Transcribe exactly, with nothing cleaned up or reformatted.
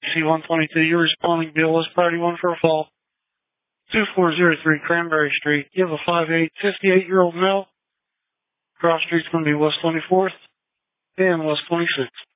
C one twenty-two, you're responding Bill West Priority one for a fall. two four zero three Cranberry Street. You have a five eight, fifty-eight-year-old male. Cross street's going to be West twenty-fourth and West twenty-sixth.